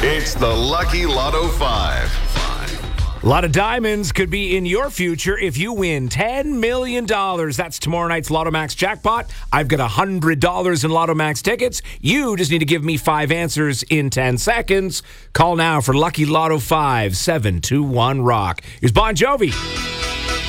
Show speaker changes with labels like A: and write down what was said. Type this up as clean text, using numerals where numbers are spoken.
A: It's the Lucky Lotto 5.
B: A lot of diamonds could be in your future if you win $10 million. That's tomorrow night's Lotto Max jackpot. I've got $100 in Lotto Max tickets. You just need to give me 5 answers in 10 seconds. Call now for Lucky Lotto 5 721 Rock. Here's Bon Jovi.